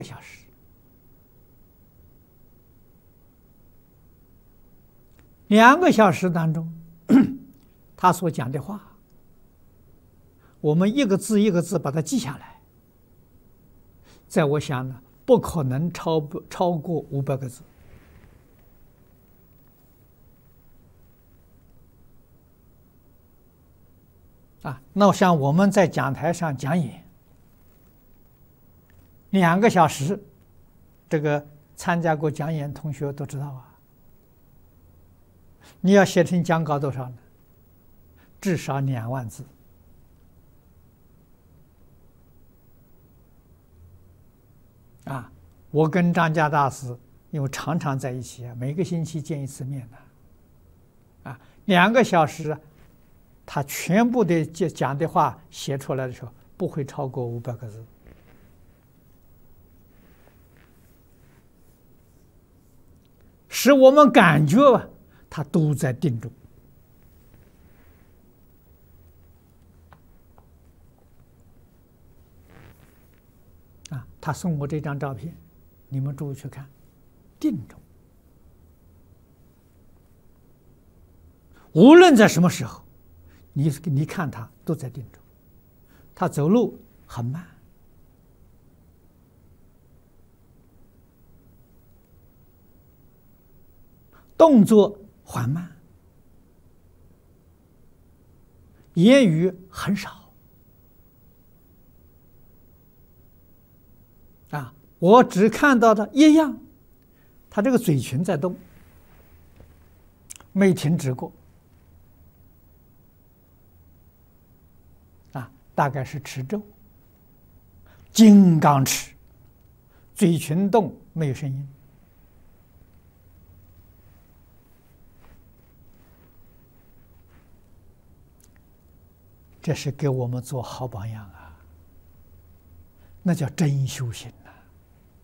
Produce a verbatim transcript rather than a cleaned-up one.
个小时。两个小时当中，他所讲的话，我们一个字一个字把它记下来，在我想呢，不可能超不超过五百个字。啊，那像我们在讲台上讲演，两个小时，这个参加过讲演同学都知道啊。你要写成讲稿多少呢？至少两万字。啊，我跟张家大师因为常常在一起啊，每个星期见一次面的，啊，两个小时，他全部的讲讲的话写出来的时候，不会超过五百个字。使我们感觉啊，他都在定中。啊，他送我这张照片，你们注意去看，定中。无论在什么时候，你你看他都在定中。他走路很慢，动作缓慢，言语很少。啊，我只看到的一样，他这个嘴唇在动，没停止过。啊，大概是持咒，金刚持，嘴唇动没有声音。这是给我们做好榜样啊！那叫真修行呐。